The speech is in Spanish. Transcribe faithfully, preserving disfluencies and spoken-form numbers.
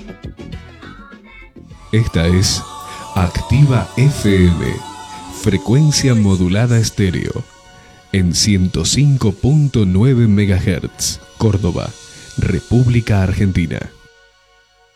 Esta es Activa F M, frecuencia modulada estéreo, en ciento cinco punto nueve megahertz, Córdoba, República Argentina.